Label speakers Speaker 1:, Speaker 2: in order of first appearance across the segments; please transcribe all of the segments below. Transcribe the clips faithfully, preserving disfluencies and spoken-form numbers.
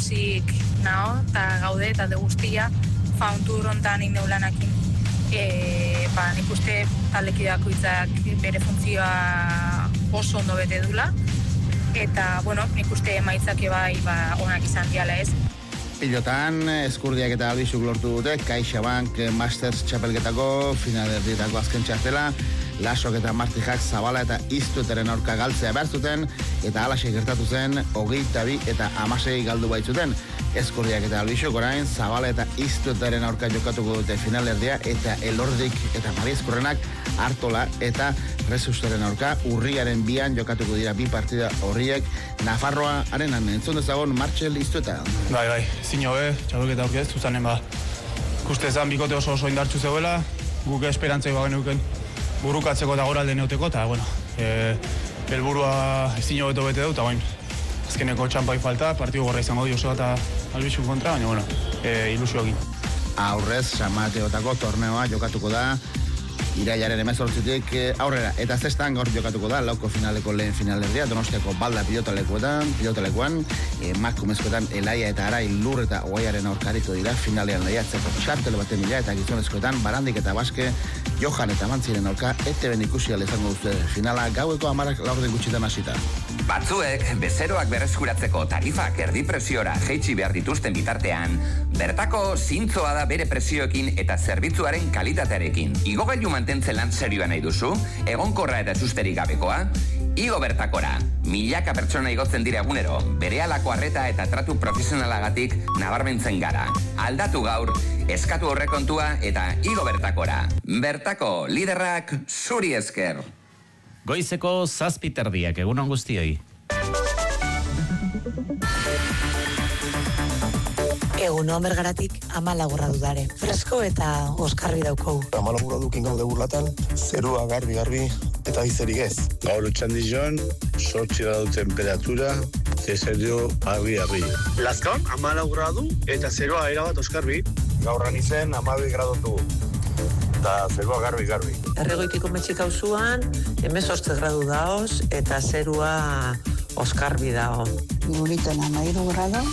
Speaker 1: pozik nao, eta gaude, eta de guztia, fauntur ontan indeulanakin. E, ba, nik uste taldekideako itzak bere funtzioa oso ondo bete dula, eta, bueno, nik uste emaitzak bai, ba, onak izan diala ez.
Speaker 2: Pilotan, Eskurdiak eta Albizuk lortu dute, CaixaBank Masters txapelketako finalerdietako azken txartela, Lasok eta Martijak Zabala eta Iztuetaren aurka galtzea behar zuten, eta alaxe gertatu zen, hogeita bi eta hamasei galdu baitzuten. Eskurdiak eta Albizuk orain, Zabala eta Iztuetaren aurka jokatuko dute finalerdia, eta Elordik eta Mariezkurrenak Artola eta Resustaren aurka urriaren bian jokatuko dira bi partida horriek Nafarroa arenan. Entzun dezagon Martxel Iztueta.
Speaker 3: Bai, bai, zin hobe, txapelketa aurkez, zuzanen ba. Kuste ezan bikote oso oso indartxu zegoela, guk esperantzai bagen euken burukatzeko eta goralde neuteko, eta, bueno, e, helburua ezin hobeto bete dut, eta bain, azkeneko txampai falta, partidu gorra izango di oso eta Albizuk kontra, baina, bueno, e, ilusioekin.
Speaker 2: Aurrez, San Mateotako torneoa jokatuko da, irailaren hemezortzitik aurrera, eta zestan gaur jokatuko da, lauko finaleko lehen finalerdia, Donostiako Balda pilotalekuetan, pilotalekuan, emakumezkoetan Elaia eta Arai Lur eta Oaiaren aurkariko dira, finalean lehiatzeko txartel baten ila, eta gizonezkoetan Barandik eta Baske, Johan eta Mantziren aurka, E T B ikusi izango duzue finala gaueko hamarak laurden gutxitan hasita.
Speaker 4: Batzuek, bezeroak berreskuratzeko tarifak erdi presiora jeitsi behar dituzten bitartean, bertako zintzoa da bere presioekin eta zerbitzuaren kalitatearekin. Igogailu mantentzen lan serioa nahi duzu, egonkorra eta susterik gabekoa, igo bertakora. Milaka pertsona igotzen dira egunero, berehalako arreta eta tratu profesionalagatik nabarmentzen gara. Aldatu gaur, eskatu horrekontua eta igo bertakora. Bertako liderrak zuri esker.
Speaker 5: Goizeko zazpiterdiak, egunon guztioi.
Speaker 6: Egunon bergaratik amalagurra dudare. Fresko eta oskarbi daukou.
Speaker 7: Amalagurra dukin gaude burlatan, zerua garbi-garbi eta izerik ez.
Speaker 8: Gaur utxandizon, sortzi gradu temperatura, zezerio argi-argi.
Speaker 9: Lazkaon amalagurra du eta zerua erabat oskarbi.
Speaker 7: Gaurran izen amabi gradotu. Eta zerua garbi-garbi.
Speaker 10: Erregoitiko metxik hauzuan, emezortze gradu daoz, eta zerua oskarbi dao.
Speaker 11: Guritan amairu grado,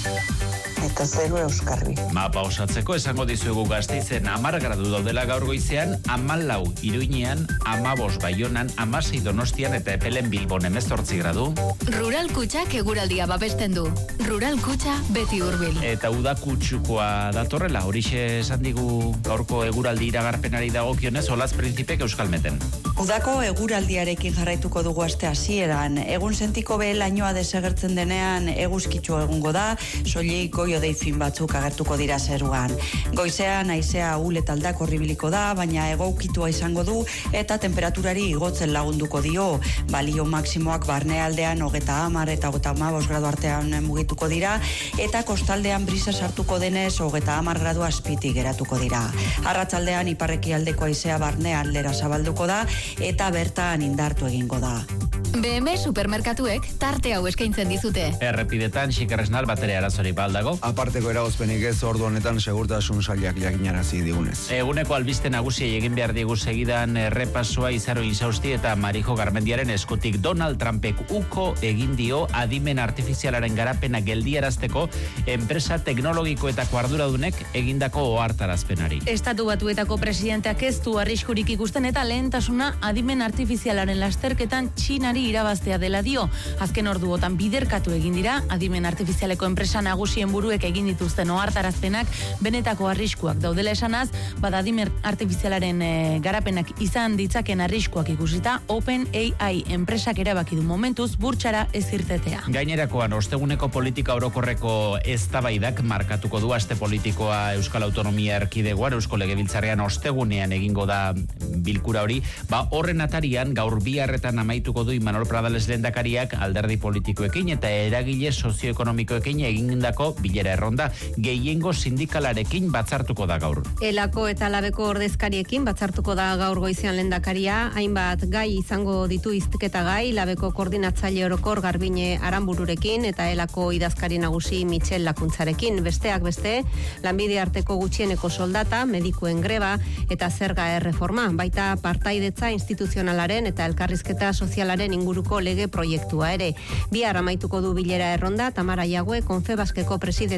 Speaker 11: eta zerua oskarbi.
Speaker 5: Mapa osatzeko esango dizuegu Gasteizen hamar gradu daudela gaur goizean, hamalau Iruinean, hamabos Baionan, hamasei Donostian eta Epelen Bilbon hemezortzi gradu.
Speaker 12: Rural Kutxak eguraldia babesten du. Rural Kutxa beti hurbil.
Speaker 5: Eta udakutsukoa datorrela, horixe esan digu gaurko eguraldi iragarpenari dagokionez, Olaz Printzipek Euskalmeten.
Speaker 13: Udako eguraldiarekin jarraituko dugu aste hasieran. Egun sentiko be lainoa desagertzen denean eguzkitsu egungo da, soilik goio deifin batzuk agertuko dira zeruan. Goizean haizea ahul eta aldako horribiliko da, baina egoukitua izango du eta temperaturari igotzen lagunduko dio. Balio maksimoak barnealdean hogeta hamar eta hogeta hamabos gradu artean mugituko dira, eta kostaldean brisa sartuko denez hogeta hamar gradu azpitik geratuko dira. Arratsaldean iparreki aldeko haizea barnealdera zabalduko da, eta bertan indartu egingo da.
Speaker 12: B M supermerkatuek tarte hau eskaintzen dizute.
Speaker 5: Errepidetan xikerresnal batere arazori baldago.
Speaker 14: Aparteko eragozpenik ez ordu honetan segurtasun sailak jakinarazi digunez.
Speaker 5: Eguneko albiste nagusiei egin behar digu segidan errepasoa Izaro Insausti eta Marijo Garmendiaren eskutik. Donald Trumpek uko egin dio adimen artifizialaren garapena geldiarazteko enpresa teknologikoetako arduradunek egindako ohartarazpenari.
Speaker 15: Estatu Batuetako presidenteak ez du arriskurik ikusten eta lehentasuna adimen artifizialaren lasterketan Txinari irabaztea dela dio. Azken orduotan biderkatu egin dira adimen artifizialeko enpresa nagusien buruek egin dituzten ohartarazpenak benetako arriskuak daudela esanaz, bada adimen artifizialaren e, garapenak izan ditzaken arriskuak ikusita Open A I enpresak erabaki du momentuz burtsara ez irtetea.
Speaker 5: Gainerakoan osteguneko politika orokorreko eztabaidak markatuko du aste politikoa Euskal Autonomia Erkidegoan, Eusko Legebiltzarrean ostegunean egingo da bilkura hori. Ba, horren atarian gaur biharretan amaituko du Imanol Pradales lehendakariak alderdi politikoekin eta eragile sozioekonomikoekin egindako bilera erronda, gehiengo sindikalarekin batzartuko da gaur.
Speaker 16: Elako eta Labeko ordezkariekin batzartuko da gaur goizean lehendakaria, hainbat gai izango ditu iztiketa gai, Labeko koordinatzaile orokor Garbine Aranbururekin eta Elako idazkari nagusi Michel Lakuntzarekin. Besteak beste, lanbide arteko gutxieneko soldata, medikuen greba eta zerga erreforma, baita partaidetza instituzionalaren eta elkarrizketa sozialaren inguruko lege proiektua ere. Bihar amaituko du bilera erronda Tamara Jagüe Confebaskeko presidente